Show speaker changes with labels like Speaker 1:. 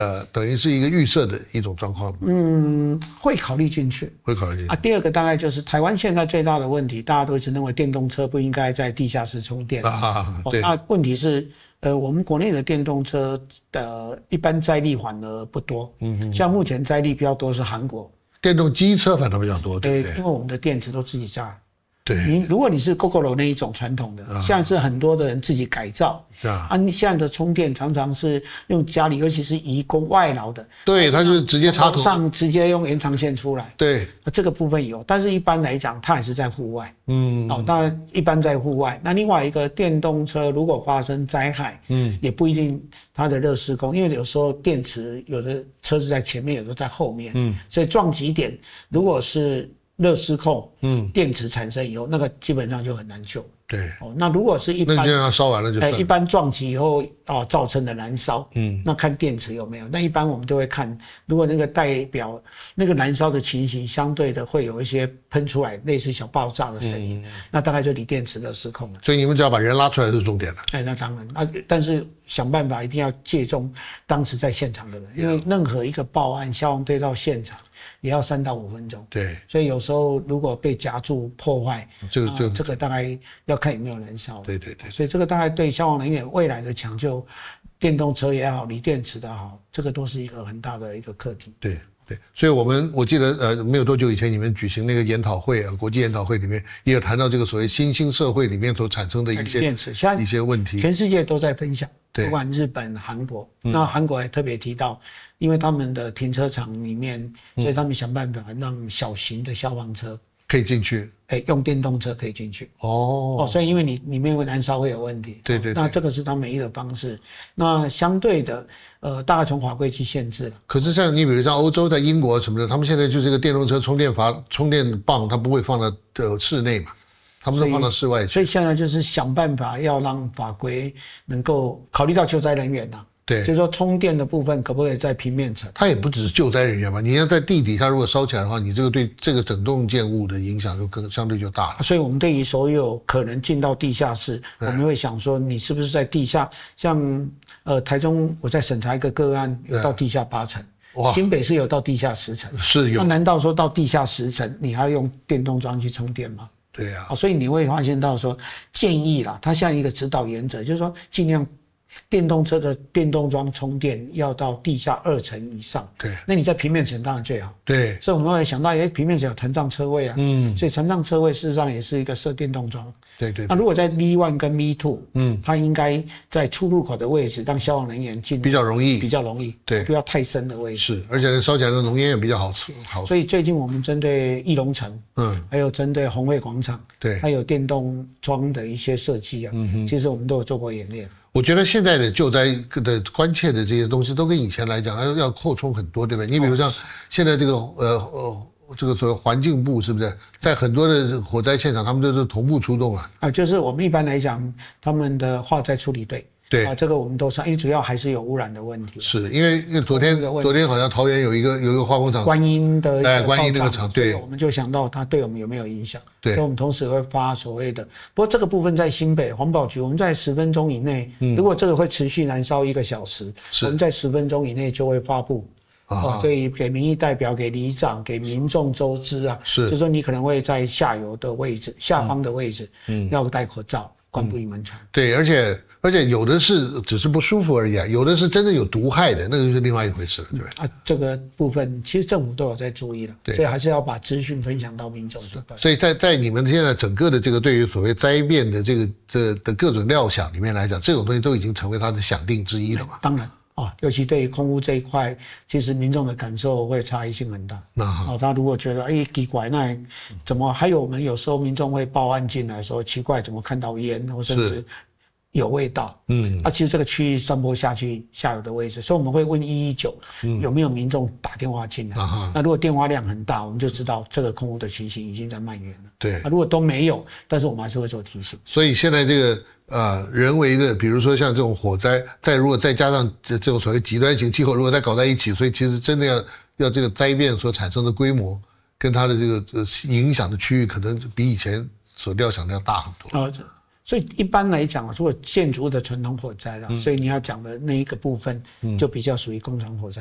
Speaker 1: 等于是一个预设的一种状况。
Speaker 2: 会考虑进去，
Speaker 1: 会考虑进去。
Speaker 2: 第二个大概就是台湾现在最大的问题，大家都一直认为电动车不应该在地下室充电。
Speaker 1: 对。
Speaker 2: 那问题是，我们国内的电动车的一般载力反而不多。像目前载力比较多是韩国。
Speaker 1: 电动机车反倒比较多，对不对？
Speaker 2: 因为我们的电池都自己加。
Speaker 1: 对，
Speaker 2: 如果你是 Gogoro 那一种传统的，现在是很多的人自己改造。你现在的充电常常是用家里，尤其是移工外劳的，
Speaker 1: 对，他就直接插头
Speaker 2: 上直接用延长线出来。
Speaker 1: 对，
Speaker 2: 这个部分有，但是一般来讲，它还是在户外。当然一般在户外。那另外一个电动车如果发生灾害，也不一定它的热施工，因为有时候电池有的车子在前面，有的在后面，所以撞击点如果是热失控，电池产生以后，那个基本上就很难救。
Speaker 1: 对，
Speaker 2: 那如果是一般，
Speaker 1: 那就让它烧完了就算了。
Speaker 2: 一般撞击以后造成的燃烧，那看电池有没有。那一般我们都会看，如果那个代表那个燃烧的情形，相对的会有一些喷出来类似小爆炸的声音，那大概就离电池热失控了。
Speaker 1: 所以你们只要把人拉出来是重点了。
Speaker 2: 那当然，但是想办法一定要借重当时在现场的人，因为任何一个报案，消防队到现场也要3到5分钟。对，所以有时候如果被夹住破坏，这个大概要看有没有燃烧。对，所以这个大概对消防人员未来的抢救，电动车也好，锂电池的好，这个都是一个很大的一个课题。对，
Speaker 1: 所以我记得没有多久以前你们举行那个研讨会国际研讨会里面也有谈到这个所谓新兴社会里面所产生的一些问题，
Speaker 2: 全世界都在分享，不管日本、韩国，那韩国还特别提到，因为他们的停车场里面，所以他们想办法让小型的消防车
Speaker 1: 可以进去，
Speaker 2: 用电动车可以进去。所以因为你里面会燃烧会有问题。对，那这个是他们唯一的方式。那相对的，大概从法规去限制了。
Speaker 1: 可是像你比如像欧洲，在英国什么的，他们现在就这个电动车充电棒，它不会放到室内嘛，他们都放到室外去。
Speaker 2: 所以现在就是想办法要让法规能够考虑到救灾人员啊。对，就是说充电的部分可不可以在平面层？
Speaker 1: 它也不只是救灾人员吧？你要在地底下如果烧起来的话，你这个对这个整栋建物的影响就相对就大了。
Speaker 2: 所以我们对于所有可能进到地下室，我们会想说，你是不是在地下？像台中我在审查一个个案，有到地下8层。新北市有到地下10层。是有。那难道说到地下10层，你还要用电动桩去充电吗？
Speaker 1: 对啊。
Speaker 2: 所以你会发现到说，建议啦，它像一个指导原则，就是说尽量。电动车的电动桩充电要到地下2层以上。对，那你在平面层当然最好。对，所以我们会想到，平面层有残障车位啊。所以残障车位事实上也是一个设电动桩。对。那如果在 V1 跟 V2，它应该在出入口的位置，让消防人员进
Speaker 1: 比较容易。
Speaker 2: 对，不要太深的位置。
Speaker 1: 是，而且烧起来的浓烟也比较好。
Speaker 2: 所以最近我们针对义龙城，还有针对红会广场，对，还有电动桩的一些设计啊，其实我们都有做过演练。
Speaker 1: 我觉得现在的救灾的关切的这些东西都跟以前来讲要扩充很多，对不对？你比如像现在这个所谓环境部，是不是在很多的火灾现场他们都是同步出动啊？就是我们一般来讲他们的化灾处理队。对这个我们都上，因为主要还是有污染的问题。是因为昨天好像桃园有一个化工厂，观音那个厂，对，我们就想到它对我们有没有影响。对，所以我们同时会发所谓的，不过这个部分在新北环保局，我们在10分钟以内，如果这个会持续燃烧1个小时，我们在10分钟以内就会发布。所以给民意代表、给里长、给民众周知啊，就是说你可能会在下游的位置、下方的位置，要戴口罩，关不宜门窗。对，而且有的是只是不舒服而已啊，有的是真的有毒害的，那个就是另外一回事了，对不对？这个部分其实政府都有在注意了，所以还是要把资讯分享到民众这块。所以在你们现在整个的这个对于所谓灾变的的各种料想里面来讲，这种东西都已经成为它的想定之一了嘛？当然。尤其对于空污这一块，其实民众的感受会差异性很大。他如果觉得奇怪，那怎么还有我们有时候民众会报案进来说奇怪，怎么看到烟或甚至有味道？其实这个区域散播下去下游的位置，所以我们会问119有没有民众打电话进来。那如果电话量很大，我们就知道这个空污的情形已经在蔓延了。对，如果都没有，但是我们还是会做提醒。所以现在这个人为的，比如说像这种火灾，如果再加上这种所谓极端型气候，如果再搞在一起，所以其实真的要这个灾变所产生的规模跟它的这个影响的区域，可能比以前所料想的要大很多。
Speaker 2: 所以一般来讲，如果建筑物的传统火灾了，所以你要讲的那一个部分就比较属于工厂火灾。